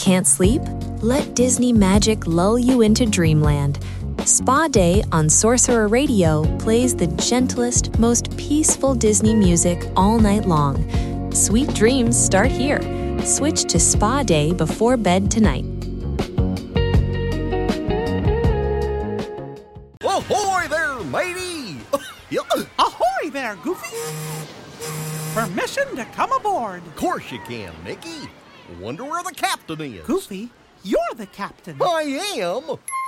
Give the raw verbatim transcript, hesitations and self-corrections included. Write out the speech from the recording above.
Can't sleep? Let Disney magic lull you into dreamland. Spa Day on Sorcerer Radio plays the gentlest, most peaceful Disney music all night long. Sweet dreams start here. Switch to Spa Day before bed tonight. Ahoy there, matey! Ahoy there, Goofy! Permission to come aboard. Of course you can, Mickey. Wonder where the captain is. Goofy, you're the captain. I am?